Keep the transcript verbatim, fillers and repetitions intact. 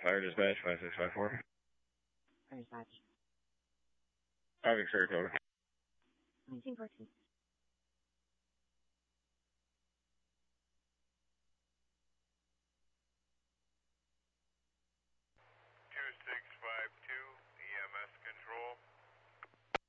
Fire dispatch, five six five four. Fire dispatch. Traffic Saratoga. nineteen fourteen.